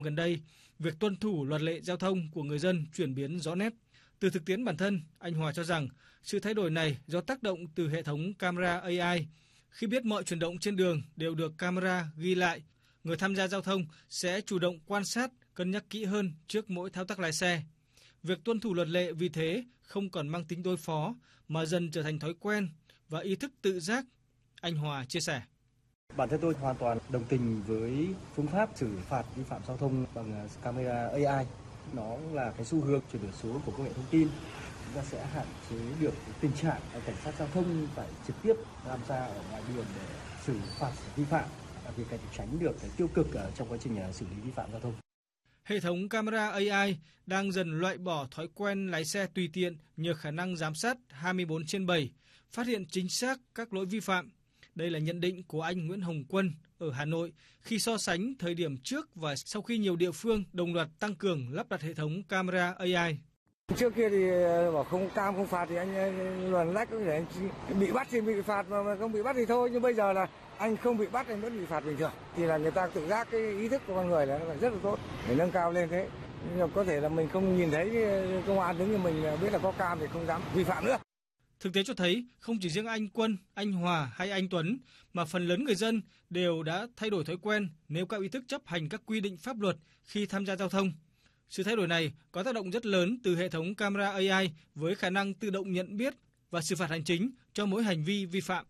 Gần đây, việc tuân thủ luật lệ giao thông của người dân chuyển biến rõ nét. Từ thực tiễn bản thân, anh Hòa cho rằng sự thay đổi này do tác động từ hệ thống camera AI. Khi biết mọi chuyển động trên đường đều được camera ghi lại, người tham gia giao thông sẽ chủ động quan sát, cân nhắc kỹ hơn trước mỗi thao tác lái xe. Việc tuân thủ luật lệ vì thế không còn mang tính đối phó mà dần trở thành thói quen và ý thức tự giác, anh Hòa chia sẻ. Bản thân tôi hoàn toàn đồng tình với phương pháp xử phạt vi phạm giao thông bằng camera AI. Nó là cái xu hướng chuyển đổi số của công nghệ thông tin. Chúng ta sẽ hạn chế được tình trạng cảnh sát giao thông phải trực tiếp tham gia ở ngoài đường để xử phạt vi phạm, vì tránh được cái tiêu cực ở trong quá trình xử lý vi phạm giao thông. Hệ thống camera AI đang dần loại bỏ thói quen lái xe tùy tiện nhờ khả năng giám sát 24/7, phát hiện chính xác các lỗi vi phạm. Đây là nhận định của anh Nguyễn Hồng Quân ở Hà Nội khi so sánh thời điểm trước và sau khi nhiều địa phương đồng loạt tăng cường lắp đặt hệ thống camera AI. Trước kia thì bảo không cam không phạt thì anh luồn lách có thể bị bắt thì bị phạt, mà không bị bắt thì thôi. Nhưng bây giờ là anh không bị bắt anh vẫn bị phạt bình thường. Thì là người ta tự giác cái ý thức của con người là nó rất là tốt để nâng cao lên thế. Nhưng có thể là mình không nhìn thấy công an đứng như mình biết là có cam thì không dám vi phạm nữa. Thực tế cho thấy không chỉ riêng anh Quân, anh Hòa hay anh Tuấn mà phần lớn người dân đều đã thay đổi thói quen nêu cao ý thức chấp hành các quy định pháp luật khi tham gia giao thông. Sự thay đổi này có tác động rất lớn từ hệ thống camera AI với khả năng tự động nhận biết và xử phạt hành chính cho mỗi hành vi vi phạm.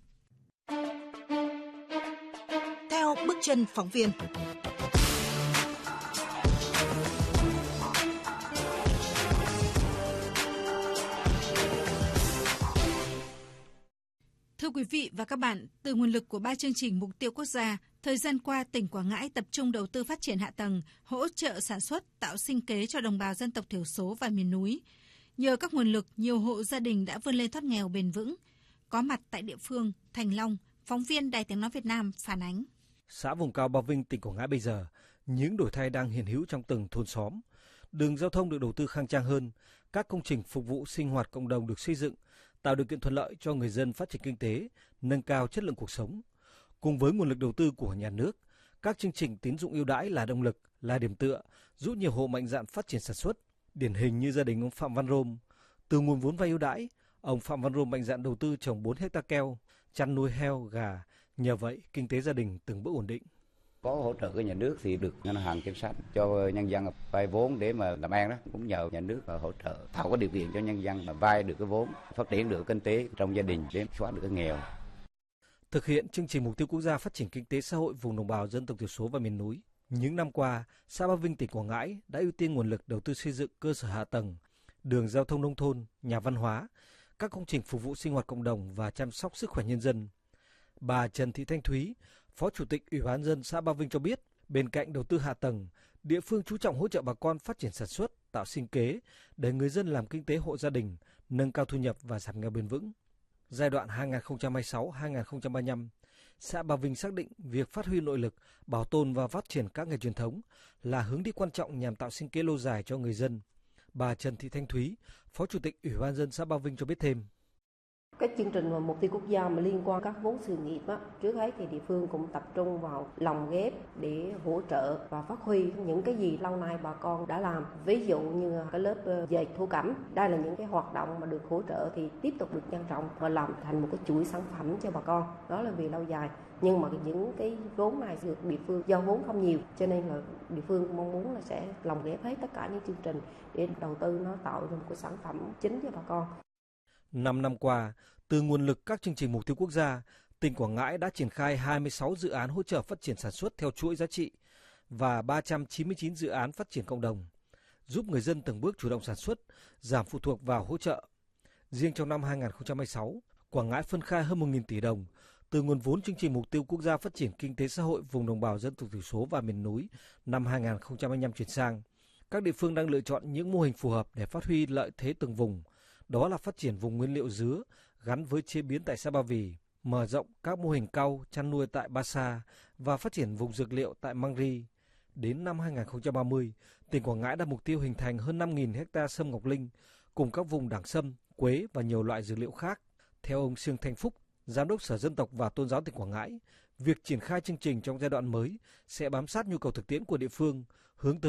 Theo bước chân phóng viên. Thưa quý vị và các bạn, từ nguồn lực của 3 chương trình mục tiêu quốc gia, thời gian qua tỉnh Quảng Ngãi tập trung đầu tư phát triển hạ tầng, hỗ trợ sản xuất, tạo sinh kế cho đồng bào dân tộc thiểu số và miền núi. Nhờ các nguồn lực, nhiều hộ gia đình đã vươn lên thoát nghèo bền vững. Có mặt tại địa phương, Thành Long, phóng viên Đài Tiếng nói Việt Nam phản ánh. Xã vùng cao Ba Vinh, tỉnh Quảng Ngãi bây giờ, những đổi thay đang hiện hữu trong từng thôn xóm. Đường giao thông được đầu tư khang trang hơn, các công trình phục vụ sinh hoạt cộng đồng được xây dựng, tạo điều kiện thuận lợi cho người dân phát triển kinh tế, nâng cao chất lượng cuộc sống. Cùng với nguồn lực đầu tư của nhà nước, các chương trình tín dụng ưu đãi là động lực, là điểm tựa, giúp nhiều hộ mạnh dạn phát triển sản xuất. Điển hình như gia đình ông Phạm Văn Rôm, từ nguồn vốn vay ưu đãi, ông Phạm Văn Rôm mạnh dạn đầu tư trồng 4 hectare keo, chăn nuôi heo, gà. Nhờ vậy, kinh tế gia đình từng bước ổn định. Có hỗ trợ của nhà nước thì được ngân hàng chính sách cho nhân dân vay vốn để mà làm ăn đó, cũng nhờ nhà nước hỗ trợ tạo có điều kiện cho nhân dân là vay được cái vốn, phát triển được kinh tế trong gia đình để xóa được cái nghèo. Thực hiện chương trình mục tiêu quốc gia phát triển kinh tế xã hội vùng đồng bào dân tộc thiểu số và miền núi, những năm qua, xã Ba Vinh, tỉnh Quảng Ngãi đã ưu tiên nguồn lực đầu tư xây dựng cơ sở hạ tầng, đường giao thông nông thôn, nhà văn hóa, các công trình phục vụ sinh hoạt cộng đồng và chăm sóc sức khỏe nhân dân. Bà Trần Thị Thanh Thúy, Phó Chủ tịch Ủy ban nhân dân xã Ba Vinh cho biết, bên cạnh đầu tư hạ tầng, địa phương chú trọng hỗ trợ bà con phát triển sản xuất, tạo sinh kế để người dân làm kinh tế hộ gia đình, nâng cao thu nhập và giảm nghèo bền vững. Giai đoạn 2026-2035, xã Ba Vinh xác định việc phát huy nội lực, bảo tồn và phát triển các nghề truyền thống là hướng đi quan trọng nhằm tạo sinh kế lâu dài cho người dân. Bà Trần Thị Thanh Thúy, Phó Chủ tịch Ủy ban nhân dân xã Ba Vinh cho biết thêm. Cái chương trình mục tiêu quốc gia mà liên quan các vốn sự nghiệp á, trước hết thì địa phương cũng tập trung vào lồng ghép để hỗ trợ và phát huy những cái gì lâu nay bà con đã làm. Ví dụ như cái lớp dệt thổ cẩm, đây là những cái hoạt động mà được hỗ trợ thì tiếp tục được nhân rộng và làm thành một cái chuỗi sản phẩm cho bà con. Đó là vì lâu dài. Nhưng mà những cái vốn này được địa phương do vốn không nhiều, cho nên là địa phương mong muốn là sẽ lồng ghép hết tất cả những chương trình để đầu tư nó tạo ra một cái sản phẩm chính cho bà con. 5 năm qua, từ nguồn lực các chương trình mục tiêu quốc gia, tỉnh Quảng Ngãi đã triển khai 26 dự án hỗ trợ phát triển sản xuất theo chuỗi giá trị và 399 dự án phát triển cộng đồng, giúp người dân từng bước chủ động sản xuất, giảm phụ thuộc vào hỗ trợ. Riêng trong năm 2026, Quảng Ngãi phân khai hơn 1.000 tỷ đồng từ nguồn vốn chương trình mục tiêu quốc gia phát triển kinh tế xã hội vùng đồng bào dân tộc thiểu số và miền núi năm 2025 chuyển sang. Các địa phương đang lựa chọn những mô hình phù hợp để phát huy lợi thế từng vùng. Đó là phát triển vùng nguyên liệu dứa gắn với chế biến tại xã Ba Vì, mở rộng các mô hình cau chăn nuôi tại Ba Sa và phát triển vùng dược liệu tại Măng Ri. Đến năm 2030, tỉnh Quảng Ngãi đặt mục tiêu hình thành hơn 5.000 hectare sâm ngọc linh cùng các vùng đẳng sâm, quế và nhiều loại dược liệu khác. Theo ông Sương Thanh Phúc, Giám đốc Sở Dân tộc và Tôn giáo tỉnh Quảng Ngãi, việc triển khai chương trình trong giai đoạn mới sẽ bám sát nhu cầu thực tiễn của địa phương, hướng tới